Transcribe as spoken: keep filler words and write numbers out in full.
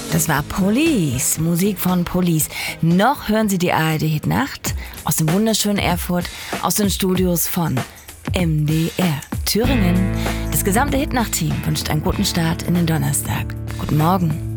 Das war Police, Musik von Police. Noch hören Sie die A R D-Hitnacht aus dem wunderschönen Erfurt, aus den Studios von M D R Thüringen. Das gesamte Hitnacht-Team wünscht einen guten Start in den Donnerstag. Guten Morgen.